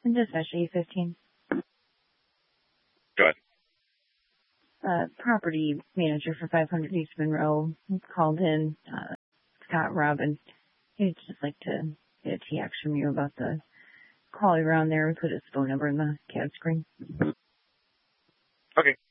Dispatch A15. Go ahead. Property manager for 500 East Monroe called in, Scott Robbins. He'd just like to get a TX from you about the call around there. We put his phone number in the CAD screen. Okay.